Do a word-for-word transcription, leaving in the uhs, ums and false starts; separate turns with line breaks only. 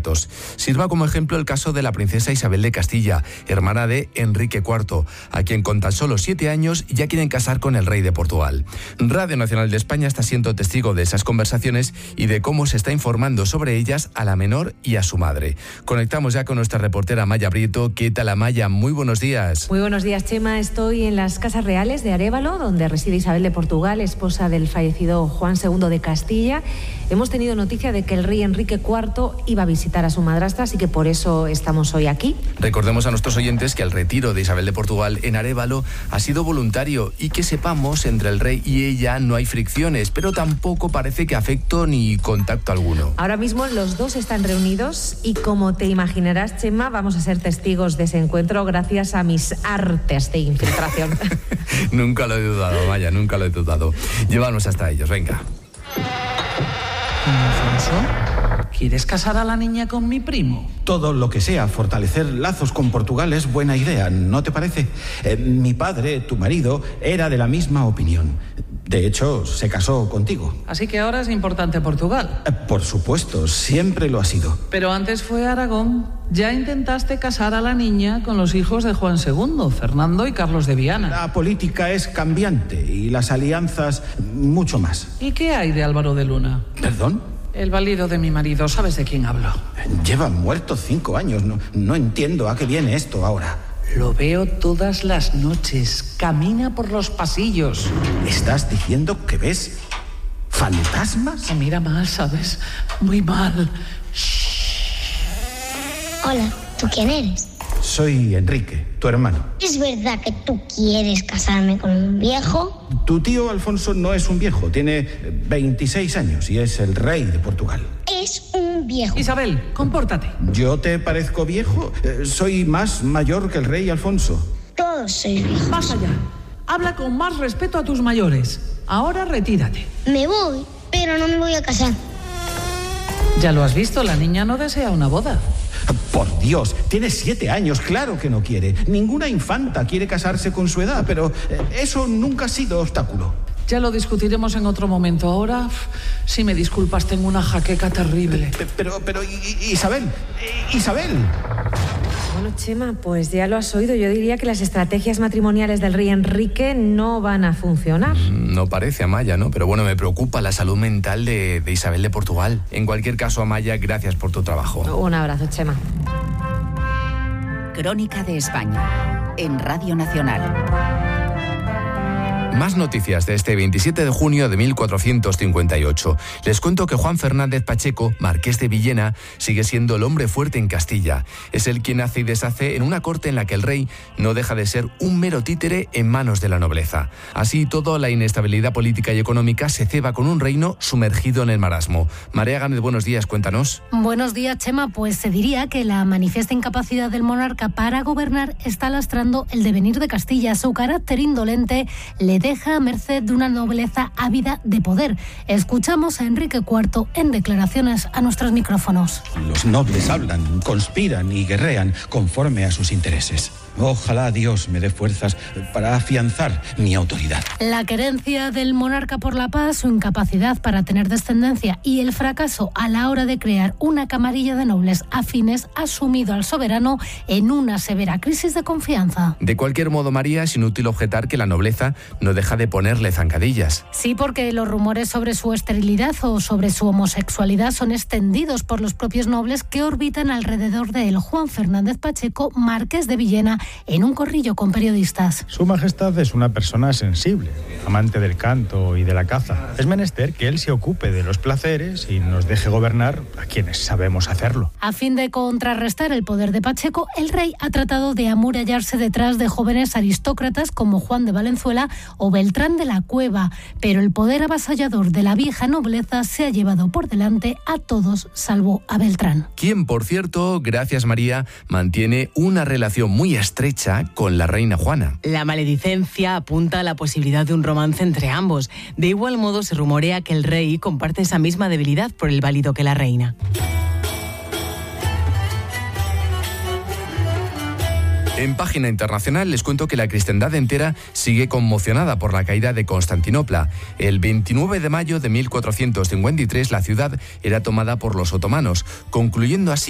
candidatos. Sirva como ejemplo el caso de la princesa Isabel de Castilla, hermana de Enrique cuarto, a quien con tan solo siete años ya quieren casar con el rey de Portugal. Radio Nacional de España está siendo testigo de esas conversaciones y de cómo se está informando sobre ellas a la menor y a su madre. Conectamos ya con nuestra reportera Maya Prieto. ¿Qué tal, Maya? Muy buenos días.
Muy buenos días, Chema. Estoy en las Casas Reales de Arévalo, donde reside Isabel de Portugal, esposa del fallecido Juan segundo de Castilla. Hemos tenido noticia de que el rey Enrique cuarto iba a visitar a su madrastra, así que por eso estamos hoy aquí.
Recordemos a nuestros oyentes que el retiro de Isabel de Portugal en Arévalo ha sido voluntario y que sepamos, entre el rey y ella no hay fricciones, pero tampoco parece que afecto ni contacto alguno.
Ahora mismo los dos están reunidos y, como te imaginarás, Chema, vamos a ser testigos de ese encuentro gracias a mis artes de infiltración.
Nunca lo he dudado, Maya, nunca lo he dudado. Llévanos hasta ellos, venga.
Alfonso, ¿quieres casar a la niña con mi primo?
Todo lo que sea fortalecer lazos con Portugal es buena idea, ¿no te parece? Eh, mi padre, tu marido, era de la misma opinión. De hecho, se casó contigo.
Así que ahora es importante Portugal.
Eh, por supuesto, siempre lo ha sido.
Pero antes fue Aragón. Ya intentaste casar a la niña con los hijos de Juan segundo, Fernando y Carlos de Viana.
La política es cambiante y las alianzas mucho más.
¿Y qué hay de Álvaro de Luna?
¿Perdón?
El valido de mi marido, ¿sabes de quién hablo?
Lleva muerto cinco años. No, no entiendo a qué viene esto ahora.
Lo veo todas las noches. Camina por los pasillos.
¿Estás diciendo que ves fantasmas?
Se mira mal, ¿sabes? Muy mal.
Hola, ¿tú quién eres?
Soy Enrique, tu hermano.
¿Es verdad que tú quieres casarme con un viejo?
Tu tío Alfonso no es un viejo, tiene veintiséis años y es el rey de Portugal.
Es un viejo.
Isabel, compórtate.
¿Yo te parezco viejo? Eh, soy más mayor que el rey Alfonso.
Todos sois viejos.
Basta ya. Habla con más respeto a tus mayores. Ahora retírate.
Me voy, pero no me voy a casar.
Ya lo has visto, la niña no desea una boda.
Por Dios, tiene siete años, claro que no quiere. Ninguna infanta quiere casarse con su edad, pero eh, eso nunca ha sido obstáculo.
Ya lo discutiremos en otro momento. Ahora, si me disculpas, tengo una jaqueca terrible.
Pero, pero, Isabel, Isabel.
Bueno, Chema, pues ya lo has oído. Yo diría que las estrategias matrimoniales del rey Enrique no van a funcionar.
No parece, Amaya, ¿no? Pero bueno, me preocupa la salud mental de, de Isabel de Portugal. En cualquier caso, Amaya, gracias por tu trabajo.
Un abrazo, Chema.
Crónica de España, en Radio Nacional.
Más noticias de este veintisiete de junio de mil cuatrocientos cincuenta y ocho. Les cuento que Juan Fernández Pacheco, marqués de Villena, sigue siendo el hombre fuerte en Castilla. Es él quien hace y deshace en una corte en la que el rey no deja de ser un mero títere en manos de la nobleza. Así todo, la inestabilidad política y económica se ceba con un reino sumergido en el marasmo. María Gámez, buenos días, cuéntanos.
Buenos días, Chema. Pues se diría que la manifiesta incapacidad del monarca para gobernar está lastrando el devenir de Castilla. Su carácter indolente le deja a merced de una nobleza ávida de poder. Escuchamos a Enrique cuarto en declaraciones a nuestros micrófonos.
Los nobles hablan, conspiran y guerrean conforme a sus intereses. Ojalá Dios me dé fuerzas para afianzar mi autoridad.
La querencia del monarca por la paz, su incapacidad para tener descendencia y el fracaso a la hora de crear una camarilla de nobles afines ha sumido al soberano en una severa crisis de confianza.
De cualquier modo, María, es inútil objetar que la nobleza no deja de ponerle zancadillas.
Sí, porque los rumores sobre su esterilidad o sobre su homosexualidad son extendidos por los propios nobles que orbitan alrededor de él. Juan Fernández Pacheco, marqués de Villena, en un corrillo con periodistas.
Su majestad es una persona sensible, amante del canto y de la caza. Es menester que él se ocupe de los placeres y nos deje gobernar a quienes sabemos hacerlo.
A fin de contrarrestar el poder de Pacheco, el rey ha tratado de amurallarse detrás de jóvenes aristócratas como Juan de Valenzuela o Beltrán de la Cueva, pero el poder avasallador de la vieja nobleza se ha llevado por delante a todos salvo a Beltrán.
Quien, por cierto, gracias María, mantiene una relación muy estrecha con la reina Juana.
La maledicencia apunta a la posibilidad de un romance entre ambos. De igual modo, se rumorea que el rey comparte esa misma debilidad por el válido que la reina.
En página internacional les cuento que la cristiandad entera sigue conmocionada por la caída de Constantinopla. El veintinueve de mayo de mil cuatrocientos cincuenta y tres la ciudad era tomada por los otomanos, concluyendo así